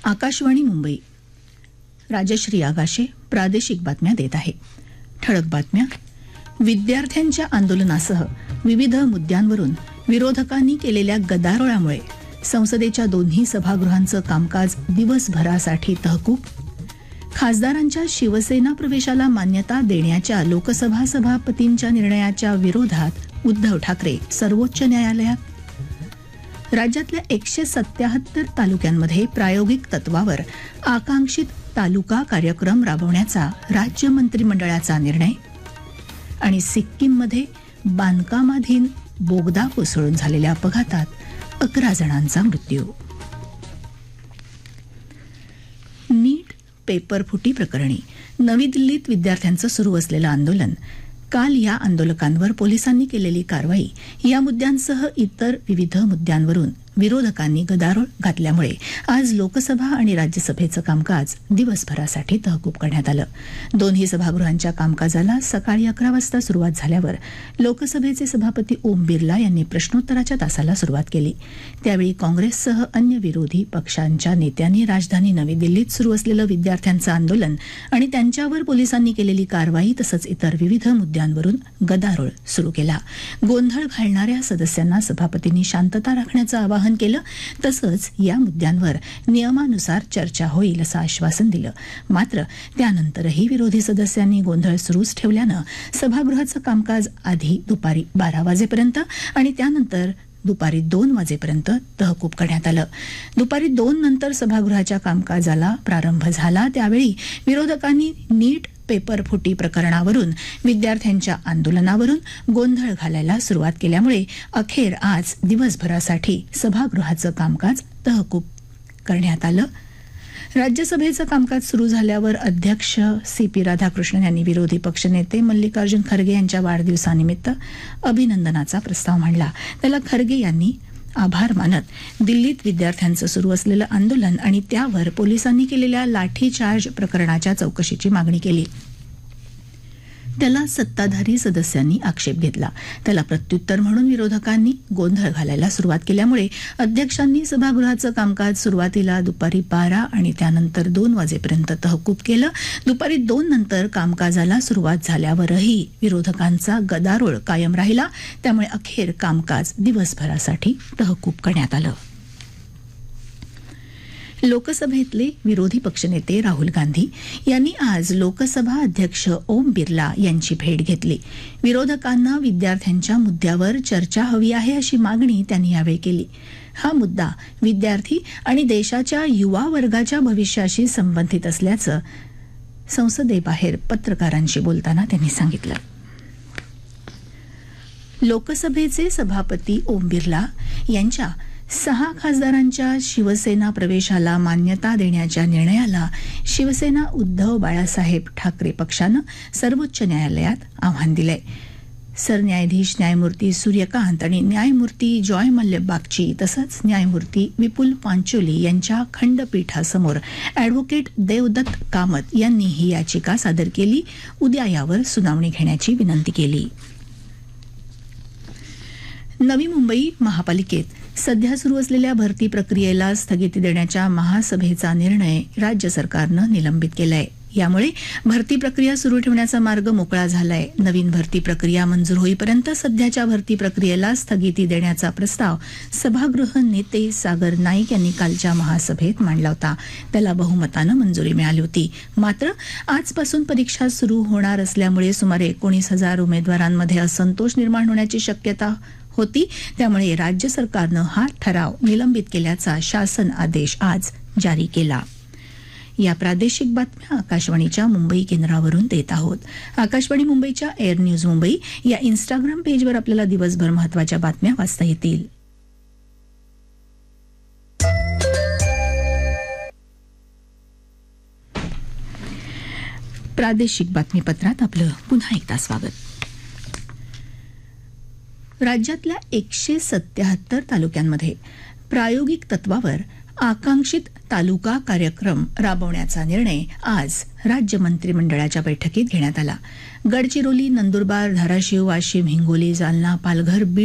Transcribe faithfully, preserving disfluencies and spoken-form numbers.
आकाशवाणी मुंबई. राजश्री आगाशे प्रादेशिक बातम्या देत आहे. ठळक बातम्या. विद्यार्थ्यांच्या आंदोलनासह विविध मुद्द्यांवरून विरोधकांनी केलेल्या गदारोळामुळे संसदेच्या दोन्ही सभागृहांचं कामकाज दिवसभरासाठी तहकूब. खासदारांच्या शिवसेना प्रवेशाला मान्यता देण्याच्या लोकसभा सभापतींच्या निर्णयाच्या विरोधात उद्धव ठाकरे सर्वोच्च न्यायालयात. राज्यातल्या एकशे सत्याहत्तर तालुक्यांमध्ये प्रायोगिक तत्वावर आकांक्षित तालुका कार्यक्रम राबवण्याचा राज्य मंत्रिमंडळाचा निर्णय. आणि सिक्कीममध्ये बांधकामाधीन बोगदा कोसळून झालेल्या अपघातात अकरा जणांचा मृत्यू. नीट पेपर फुटी प्रकरणी नवी दिल्लीत विद्यार्थ्यांचं सुरू असलेलं आंदोलन, काल या आंदोलकांवर पोलिसांनी केलेली कारवाई या मुद्द्यांसह इतर विविध मुद्द्यांवरून विरोधकांनी गदारोळ घातल्यामुळे आज लोकसभा आणि राज्यसभेचं कामकाज दिवसभरासाठी तहकूब करण्यात आलं. दोन्ही सभागृहांच्या कामकाजाला सकाळी अकरा वाजता सुरुवात झाल्यावर लोकसभेचे सभापती ओम बिर्ला यांनी प्रश्नोत्तराच्या तासाला सुरुवात केली. त्यावेळी काँग्रेससह अन्य विरोधी पक्षांच्या नेत्यांनी राजधानी नवी दिल्लीत सुरू असलेलं विद्यार्थ्यांचं आंदोलन आणि त्यांच्यावर पोलिसांनी केलेली कारवाई तसंच इतर विविध मुद्द्यांवरून गदारोळ सुरू केला. गोंधळ घालणाऱ्या सदस्यांना सभापतींनी शांतता राखण्याचं आवाहन केलं. तसंच या मुद्द्यांवर नियमानुसार चर्चा होईल असं आश्वासन दिलं. मात्र त्यानंतरही विरोधी सदस्यांनी गोंधळ सुरूच ठेवल्यानं सभागृहाचं कामकाज आधी दुपारी बारा वाजेपर्यंत आणि त्यानंतर दुपारी दोन वाजेपर्यंत तहकूब करण्यात आलं. दुपारी दोन नंतर सभागृहाच्या कामकाजाला प्रारंभ झाला. त्यावेळी विरोधकांनी नीट पेपर फुटी प्रकरणावरून विद्यार्थ्यांच्या आंदोलनावरून गोंधळ घालायला सुरुवात केल्यामुळे अखेर आज दिवसभरासाठी सभागृहाचं कामकाज तहकूब करण्यात आलं. राज्यसभेचं कामकाज सुरू झाल्यावर अध्यक्ष सी पी राधाकृष्णन यांनी विरोधी पक्षनेते मल्लिकार्जुन खरगे यांच्या वाढदिवसानिमित्त अभिनंदनाचा प्रस्ताव मांडला. त्याला खरगे यांनी आभार मानत दिल्लीत विद्यार्थ्यांचं सुरू असलेलं आंदोलन आणि त्यावर पोलिसांनी केलेल्या लाठीचार्ज प्रकरणाच्या चौकशीची मागणी केली. त्याला सत्ताधारी सदस्यांनी आक्षेप घेतला. त्याला प्रत्युत्तर म्हणून विरोधकांनी गोंधळ घालायला सुरुवात केल्यामुळे अध्यक्षांनी सभागृहाचं कामकाज सुरुवातीला दुपारी बारा आणि त्यानंतर दोन वाजेपर्यंत तहकूब केलं. दुपारी दोन नंतर कामकाजाला सुरुवात झाल्यावरही विरोधकांचा गदारोळ कायम राहिला. त्यामुळे अखेर कामकाज दिवसभरासाठी तहकूब करण्यात आलं. लोकसभेतले विरोधी पक्षनेते राहुल गांधी यांनी आज लोकसभा अध्यक्ष ओम बिर्ला यांची भेट घेतली. विरोधकांना विद्यार्थ्यांच्या मुद्द्यावर चर्चा हवी आहे अशी मागणी त्यांनी यावेळी केली. हा मुद्दा विद्यार्थी आणि देशाच्या युवा वर्गाच्या भविष्याशी संबंधित असल्याचं संसदेबाहेर पत्रकारांशी बोलताना त्यांनी सांगितलं. लोकसभेचे सभापती ओम बिर्ला यांच्या सहा खासदारांच्या शिवसेना प्रवेशाला मान्यता देण्याच्या निर्णयाला शिवसेना उद्धव बाळासाहेब ठाकरे पक्षानं सर्वोच्च न्यायालयात आव्हान दिलंय. सरन्यायाधीश न्यायमूर्ती सूर्यकांत आणि न्यायमूर्ती जॉय मल्य बागची तसंच न्यायमूर्ती विपुल पांचोली यांच्या खंडपीठासमोर अॅडव्होकेट देवदत्त कामत यांनी ही याचिका सादर केली. उद्या यावर सुनावणी घेण्याची विनंती केली. नवी मुंबई महापालिकेत सध्या सुरू असलेल्या भरती प्रक्रियेला स्थगिती देण्याच्या महासभेचा निर्णय राज्य सरकारनं निलंबित केलाय. यामुळे भरती प्रक्रिया सुरू ठेवण्याचा मार्ग मोकळा झालाय. नवीन भरती प्रक्रिया मंजूर होईपर्यंत सध्याच्या भरती प्रक्रियेला स्थगिती देण्याचा प्रस्ताव सभागृह नेते सागर नाईक यांनी कालच्या महासभेत मांडला होता. त्याला बहुमतानं मंजुरी मिळाली होती. मात्र आजपासून परीक्षा सुरू होणार असल्यामुळे सुमारे एकोणीस हजार उमेदवारांमध्ये असंतोष निर्माण होण्याची शक्यता होती. त्यामुळे राज्य सरकारनं हा ठराव निलंबित केल्याचा शासन आदेश आज जारी केला. या प्रादेशिक बातम्या आकाशवाणीच्या मुंबई केंद्रावरून देत आहोत. आकाशवाणी मुंबईच्या एअर न्यूज मुंबई या इन्स्टाग्राम पेजवर आपल्याला दिवसभर महत्त्वाच्या बातम्या वाचता येतील. प्रादेशिक बातमीपत्रात आपलं पुन्हा एकदा स्वागत. राज्यातल्या एकशे सत्याहत्तर तालुक्यांमध्ये प्रायोगिक तत्वावर आकांक्षित तालुका कार्यक्रम राबवण्याचा निर्णय आज राज्य मंत्रिमंडळाच्या बैठकीत घेण्यात आला. गडचिरोली, नंदुरबार, धाराशिव, वाशिम, हिंगोली, जालना, पालघर, बीड